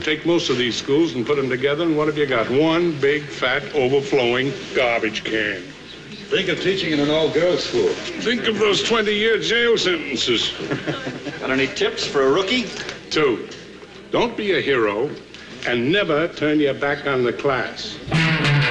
take most of these schools and put them together, and what have you got? One big, fat, overflowing garbage can. Think of teaching in an all-girls school. Think of those 20-year jail sentences. Got any tips for a rookie? 2, don't be a hero and never turn your back on the class.